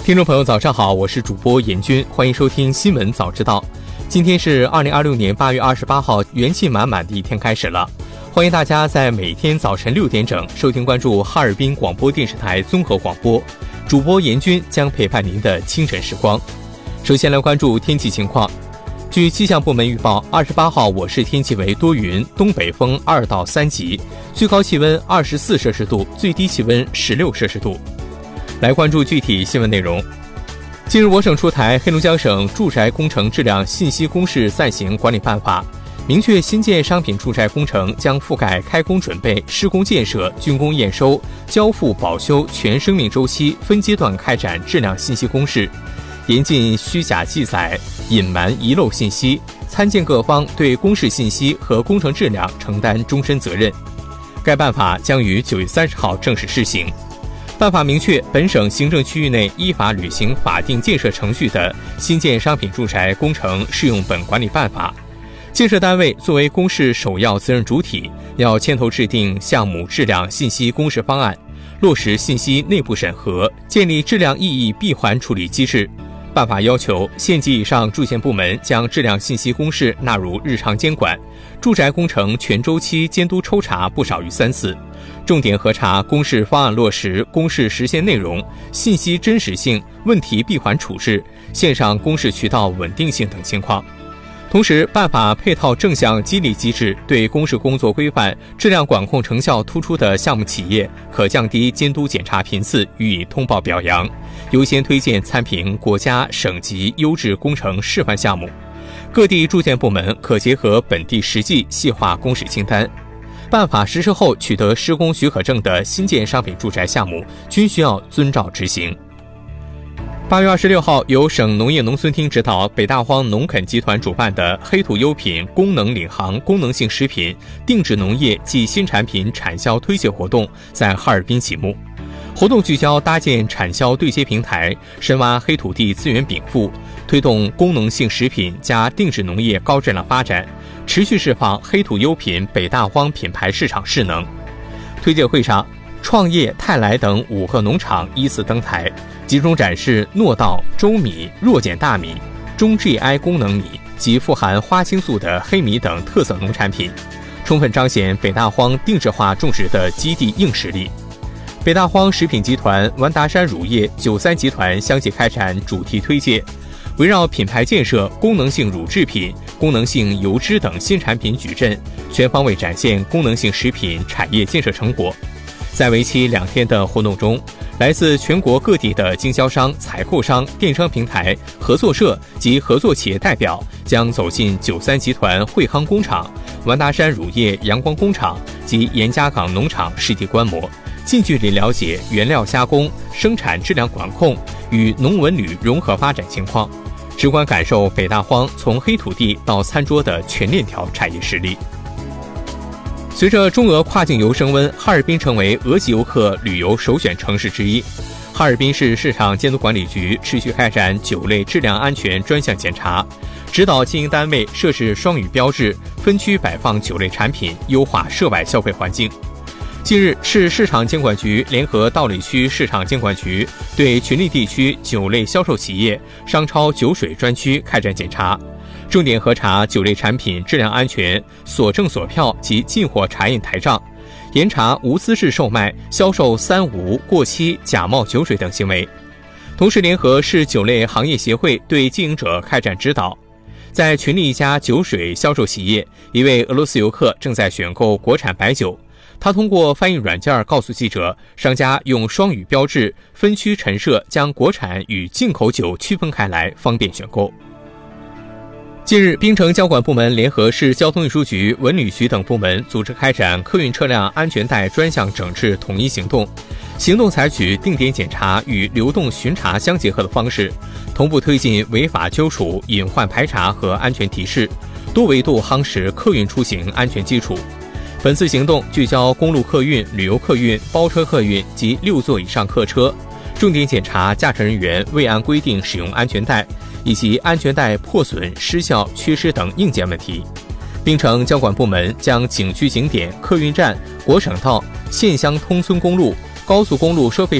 听众朋友早上好，我是主播严军，欢迎收听新闻早知道。今天是2026年8月28号，元气满满的一天开始了。欢迎大家在每天早晨6点整收听关注哈尔滨广播电视台综合广播，主播严军将陪伴您的清晨时光。首先来关注天气情况。据气象部门预报，28号我市天气为多云，东北风2到3级，最高气温24摄氏度，最低气温16摄氏度。来关注具体新闻内容。近日，我省出台《黑龙江省住宅工程质量信息公示暂行管理办法》，明确新建商品住宅工程将覆盖开工准备、施工建设、竣工验收、交付保修全生命周期，分阶段开展质量信息公示，严禁虚假记载、隐瞒遗漏信息，参建各方对公示信息和工程质量承担终身责任。该办法将于9月30号正式施行。办法明确，本省行政区域内依法履行法定建设程序的新建商品住宅工程适用本管理办法。建设单位作为公示首要责任主体，要牵头制定项目质量信息公示方案，落实信息内部审核，建立质量异议闭环处理机制。办法要求，县级以上住建部门将质量信息公示纳入日常监管，住宅工程全周期监督抽查不少于3次，重点核查公示方案落实、公示实现内容、信息真实性、问题闭环处置、线上公示渠道稳定性等情况。同时，办法配套正向激励机制，对公示工作规范、质量管控成效突出的项目企业，可降低监督检查频次，予以通报表扬，优先推荐参评国家、省级优质工程示范项目。各地住建部门可结合本地实际，细化公示清单。办法实施后取得施工许可证的新建商品住宅项目，均需要遵照执行。8月26号，由省农业农村厅指导，北大荒农垦集团主办的黑土优品功能领航功能性食品定制农业暨新产品产销推介活动在哈尔滨启幕。活动聚焦搭建产销对接平台，深挖黑土地资源禀赋，推动功能性食品加定制农业高质量发展，持续释放黑土优品北大荒品牌市场势能。推介会上，创业、泰来等5个农场依次登台，集中展示糯稻、周米、弱碱大米、中 GI 功能米及富含花青素的黑米等特色农产品，充分彰显北大荒定制化种植的基地硬实力。北大荒食品集团、完达山乳业、93集团相继开展主题推介，围绕品牌建设、功能性乳制品、功能性油脂等新产品矩阵，全方位展现功能性食品产业建设成果。在为期2天的活动中，来自全国各地的经销商、采购商、电商平台、合作社及合作企业代表将走进93集团惠康工厂、完达山乳业阳光工厂及严家岗农场实地观摩，近距离了解原料加工、生产质量管控与农文旅融合发展情况，直观感受北大荒从黑土地到餐桌的全链条产业实力。随着中俄跨境游升温，哈尔滨成为俄籍游客旅游首选城市之一。哈尔滨市市场监督管理局持续开展酒类质量安全专项检查，指导经营单位设置双语标志，分区摆放酒类产品，优化涉外消费环境。近日，市市场监管局联合道里区市场监管局对群力地区酒类销售企业、商超酒水专区开展检查，重点核查酒类产品质量安全、所证所票及进货查验台账，严查无资质售卖、销售3无、过期、假冒酒水等行为。同时，联合市酒类行业协会对经营者开展指导。在群力一家酒水销售企业，一位俄罗斯游客正在选购国产白酒，他通过翻译软件告诉记者，商家用双语标志分区陈设，将国产与进口酒区分开来，方便选购。近日，滨城交管部门联合市交通运输局、文旅局等部门组织开展客运车辆安全带专项整治统一行动。行动采取定点检查与流动巡查相结合的方式，同步推进违法揪处、隐患排查和安全提示，多维度夯实客运出行安全基础。本次行动聚焦公路客运、旅游客运、包车客运及6座以上客车，重点检查驾乘人员未按规定使用安全带，以及安全带破损、失效、缺失等硬件问题。滨城交管部门将景区景点、客运站、国省道、县乡通村公路、高速公路收费站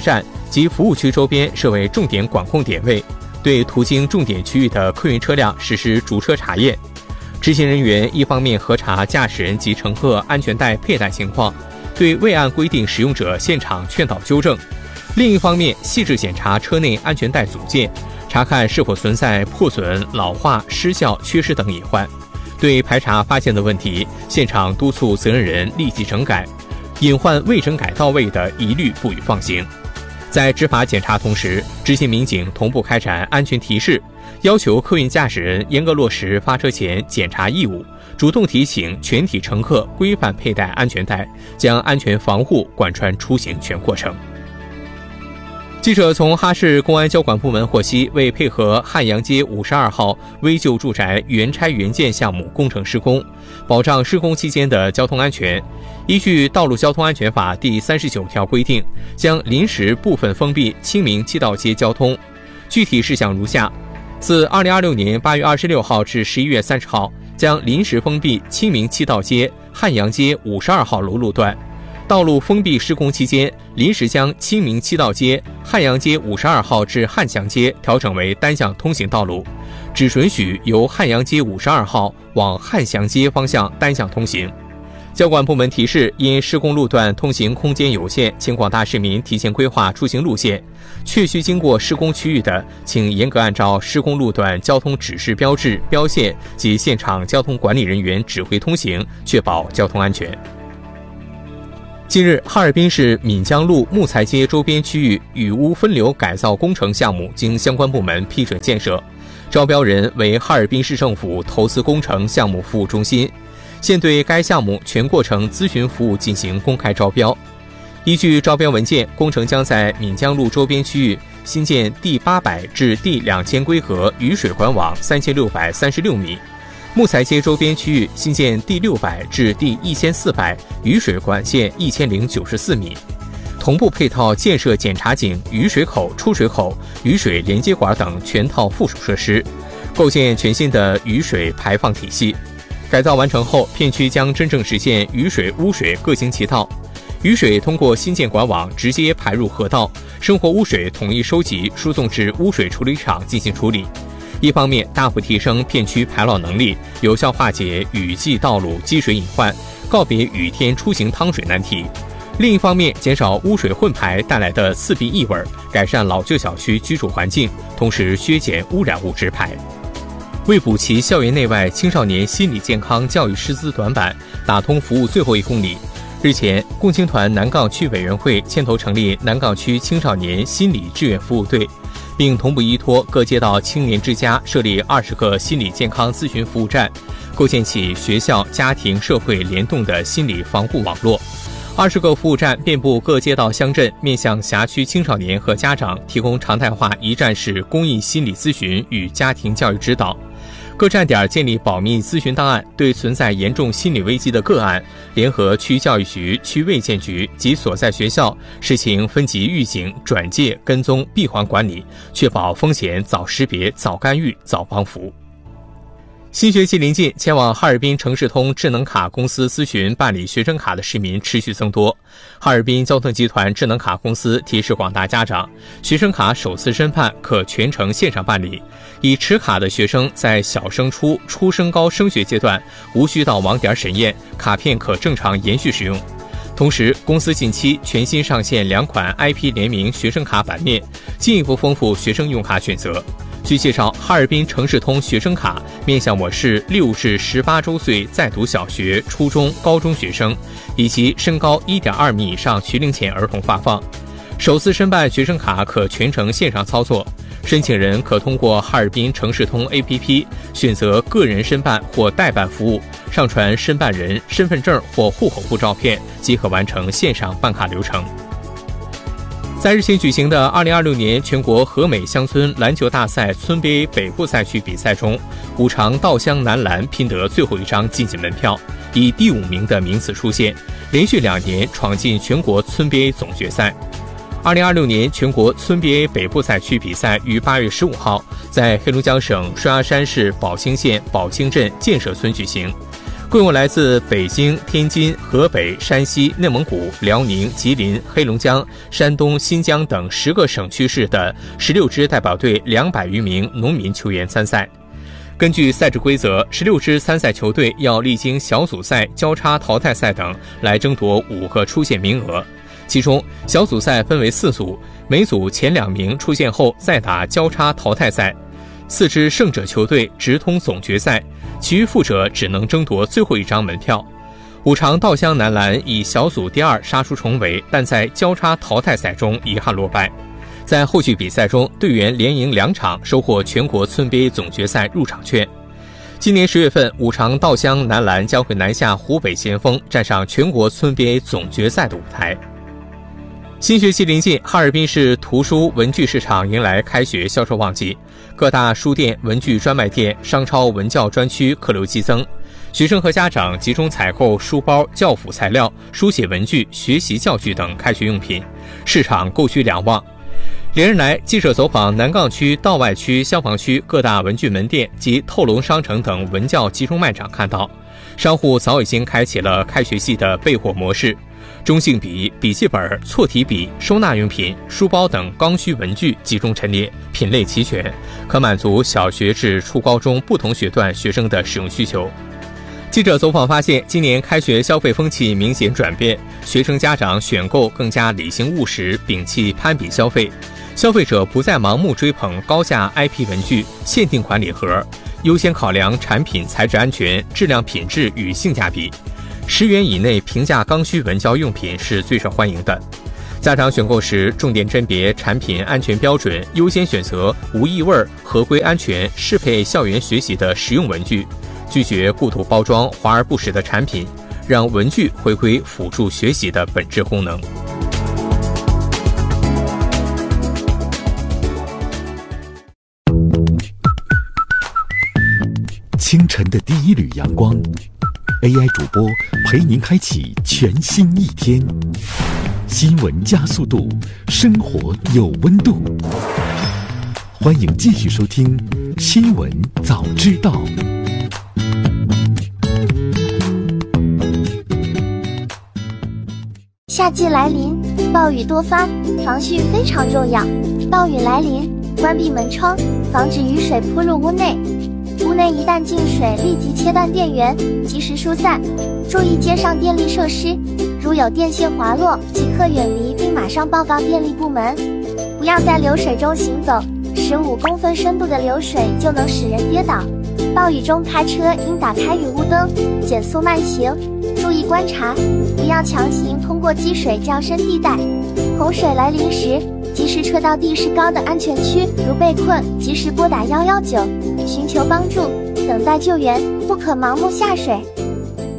及服务区周边设为重点管控点位，对途经重点区域的客运车辆实施逐车查验。执行人员一方面核查驾驶人及乘客安全带佩戴情况，对未按规定使用者现场劝导纠正；另一方面细致检查车内安全带组件，查看是否存在破损、老化、失效、缺失等隐患。对排查发现的问题，现场督促责任人立即整改，隐患未整改到位的一律不予放行。在执法检查同时，执行民警同步开展安全提示，要求客运驾驶人严格落实发车前检查义务，主动提醒全体乘客规范佩戴安全带，将安全防护贯穿出行全过程。记者从哈市公安交管部门获悉，为配合汉阳街52号危旧住宅原拆原建项目工程施工，保障施工期间的交通安全，依据《道路交通安全法》第39条规定，将临时部分封闭清明七道街交通。具体事项如下：自2026年8月26号至11月30号，将临时封闭清明七道街汉阳街52号楼路段。道路封闭施工期间，临时将清明七道街汉阳街52号至汉祥街调整为单向通行道路，只准许由汉阳街52号往汉祥街方向单向通行。交管部门提示，因施工路段通行空间有限，请广大市民提前规划出行路线。确需经过施工区域的，请严格按照施工路段交通指示标志、标线及现场交通管理人员指挥通行，确保交通安全。近日，哈尔滨市闽江路木材街周边区域雨污分流改造工程项目经相关部门批准建设，招标人为哈尔滨市政府投资工程项目服务中心，现对该项目全过程咨询服务进行公开招标。依据招标文件，工程将在闽江路周边区域新建第800至第2000规格雨水管网3636米，木材街周边区域新建第600至第1400雨水管线1094米，同步配套建设检查井、雨水口、出水口、雨水连接管等全套附属设施，构建全新的雨水排放体系。改造完成后，片区将真正实现雨水、污水各行其道。雨水通过新建管网直接排入河道，生活污水统一收集输送至污水处理厂进行处理。一方面大幅提升片区排涝能力，有效化解雨季道路积水隐患，告别雨天出行趟水难题；另一方面减少污水混排带来的刺鼻异味，改善老旧小区居住环境，同时削减污染物直排。为补齐校园内外青少年心理健康教育师资短板，打通服务最后1公里，日前，共青团南岗区委员会牵头成立南岗区青少年心理志愿服务队，并同步依托各街道青年之家设立20个心理健康咨询服务站，构建起学校、家庭、社会联动的心理防护网络。20个服务站遍布各街道乡镇，面向辖区青少年和家长提供常态化一站式公益心理咨询与家庭教育指导。各站点建立保密咨询档案，对存在严重心理危机的个案，联合区教育局、区卫健局及所在学校实行分级预警、转介、跟踪、闭环管理，确保风险早识别、早干预、早帮扶。新学期临近，前往哈尔滨城市通智能卡公司咨询办理学生卡的市民持续增多。哈尔滨交通集团智能卡公司提示广大家长，学生卡首次申办可全程线上办理，已持卡的学生在小升初、初升高升学阶段无需到网点审验，卡片可正常延续使用。同时，公司近期全新上线2款 IP 联名学生卡版面，进一步丰富学生用卡选择。据介绍，哈尔滨城市通学生卡面向我市6至18周岁在读小学、初中、高中学生，以及身高1.2米以上学龄前儿童发放。首次申办学生卡可全程线上操作，申请人可通过哈尔滨城市通 APP 选择个人申办或代办服务，上传申办人身份证或户口簿照片，即可完成线上办卡流程。在日前举行的2026年全国和美乡村篮球大赛村杯北部赛区比赛中，五常稻乡男篮拼得最后一张晋级门票，以第5名的名次出现，连续2年闯进全国村杯总决赛。2026年全国村 BA 北部赛区比赛于8月15号在黑龙江省双鸭山市宝兴县宝兴镇建设村举行。 共有来自北京、天津、河北、山西、内蒙古、辽宁、吉林、黑龙江、山东、新疆等10个省区市的16支代表队200余名农民球员参赛。根据赛制规则，16支参赛球队要历经小组赛、交叉淘汰赛等来争夺5个出线名额。其中，小组赛分为4组，每组前2名出线后再打交叉淘汰赛，4支胜者球队直通总决赛，其余负者只能争夺最后一张门票。五常稻香男篮以小组第2杀出重围，但在交叉淘汰赛中遗憾落败。在后续比赛中，队员连赢2场，收获全国村杯总决赛入场券。今年10月份，五常稻香男篮将会南下湖北咸丰，站上全国村杯总决赛的舞台。新学期临近，哈尔滨市图书文具市场迎来开学销售旺季，各大书店、文具专卖店、商超文教专区客流激增，学生和家长集中采购书包、教辅材料、书写文具、学习教具等开学用品，市场购需两旺。连日来，记者走访南岗区、道外区、消防区各大文具门店及透龙商城等文教集中卖场，看到商户早已经开启了开学季的备货模式，中性笔、笔记本、错题笔、收纳用品、书包等刚需文具集中陈列，品类齐全，可满足小学至初高中不同学段学生的使用需求。记者走访发现，今年开学消费风气明显转变，学生家长选购更加理性务实，摒弃攀比消费。消费者不再盲目追捧高价 IP 文具、限定款礼盒，优先考量产品材质安全、质量品质与性价比。10元以内平价刚需文教用品是最受欢迎的。家长选购时重点甄别产品安全标准，优先选择无异味、合规安全、适配校园学习的实用文具，拒绝故土包装、华而不实的产品，让文具回归辅助学习的本质功能。 清晨的第一缕阳光 ，AI 主播陪您开启全新一天。新闻加速度，生活有温度。欢迎继续收听《新闻早知道》。 夏季来临，暴雨多发，防汛非常重要。暴雨来临，关闭门窗，防止雨水扑入屋内。屋内一旦进水，立即切断电源，及时疏散。注意街上电力设施，如有电线滑落，即刻远离并马上报告电力部门。不要在流水中行走，15公分深度的流水就能使人跌倒。暴雨中开车应打开雨雾灯，减速慢行，注意观察，不要强行通过积水较深地带。洪水来临时，及时撤到地势高的安全区，如被困，及时拨打119，寻求帮助，等待救援，不可盲目下水。